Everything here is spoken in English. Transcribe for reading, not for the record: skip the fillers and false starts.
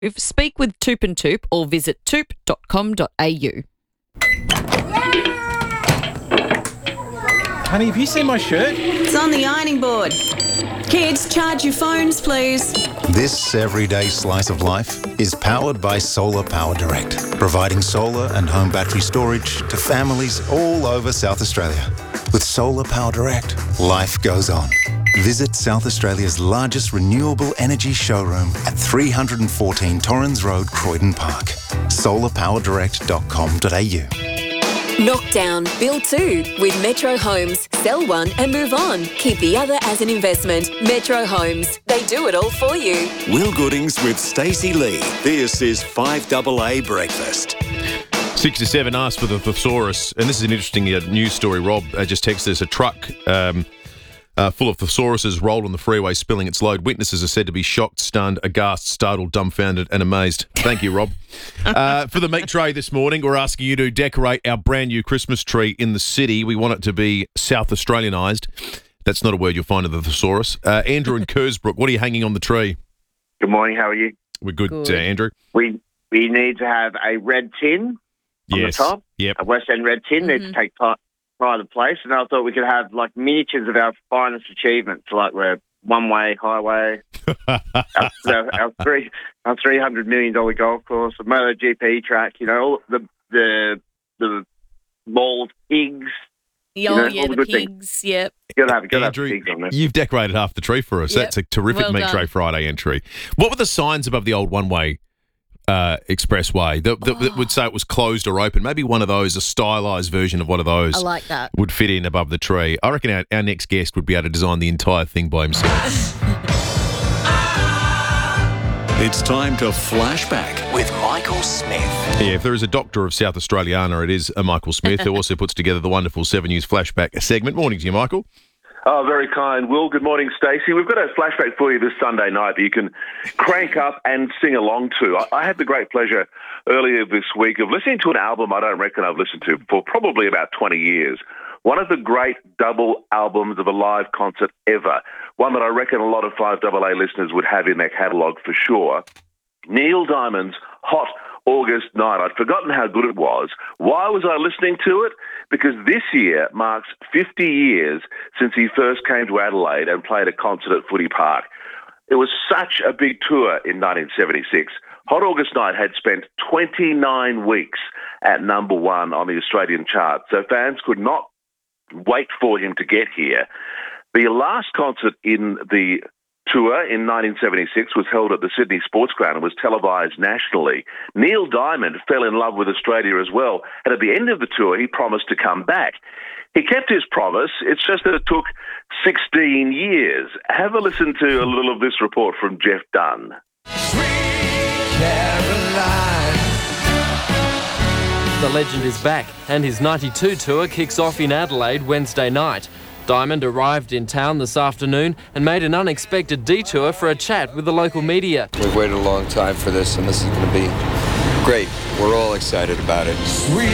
Speak with Toop and Toop or visit toop.com.au. Honey, have you seen my shirt? It's on the ironing board. Kids, charge your phones, please. This everyday slice of life is powered by Solar Power Direct, providing solar and home battery storage to families all over South Australia. With Solar Power Direct, life goes on. Visit South Australia's largest renewable energy showroom at 314 Torrens Road, Croydon Park. solarpowerdirect.com.au. Knock down, build two with Metro Homes. Sell one and move on. Keep the other as an investment. Metro Homes. They do it all for you. Will Goodings with Stacey Lee. This is 5AA Breakfast. 6 to 7 asked for the thesaurus, and this is an interesting news story. Rob just texted us a truck full of thesauruses rolled on the freeway, spilling its load. Witnesses are said to be shocked, stunned, aghast, startled, dumbfounded and amazed. Thank you, Rob. For the meat tray this morning, we're asking you to decorate our brand new Christmas tree in the city. We want it to be South Australianised. That's not a word you'll find in the thesaurus. Andrew in Kersbrook, what are you hanging on the tree? Good morning, how are you? We're good. Andrew. We need to have a red tin on the top. Yep. A West End red tin needs to take pride of place. And I thought we could have like miniatures of our finest achievements, like we're one-way highway, our $300 million golf course, a MotoGP track, all the bald pigs. The pigs, yep. You gotta have Andrew, pigs on there. You've decorated half the tree for us. Yep. That's a terrific Well Meat done. Tray Friday entry. What were the signs above the old one-way expressway that would say it was closed or open? Maybe one of those, a stylised version of one of those. I like that. Would fit in above the tree. I reckon our next guest would be able to design the entire thing by himself. It's time to flashback with Michael Smith. Yeah, if there is a doctor of South Australiana, it is a Michael Smith, who also puts together the wonderful 7 News flashback segment. Morning to you, Michael. Oh, very kind, Will. Good morning, Stacey. We've got a flashback for you this Sunday night that you can crank up and sing along to. I had the great pleasure earlier this week of listening to an album I don't reckon I've listened to for probably about 20 years. One of the great double albums of a live concert ever. One that I reckon a lot of 5AA listeners would have in their catalogue for sure. Neil Diamond's Hot August Night. I'd forgotten how good it was. Why was I listening to it? Because this year marks 50 years since he first came to Adelaide and played a concert at Footy Park. It was such a big tour in 1976. Hot August Night had spent 29 weeks at number one on the Australian chart, so fans could not wait for him to get here. The last concert in the tour in 1976 was held at the Sydney Sports Ground and was televised nationally. Neil Diamond fell in love with Australia as well, and at the end of the tour he promised to come back. He kept his promise, it's just that it took 16 years. Have a listen to a little of this report from Jeff Dunn. The legend is back, and his 92 tour kicks off in Adelaide Wednesday night. Diamond arrived in town this afternoon and made an unexpected detour for a chat with the local media. We've waited a long time for this, and this is going to be great. We're all excited about it.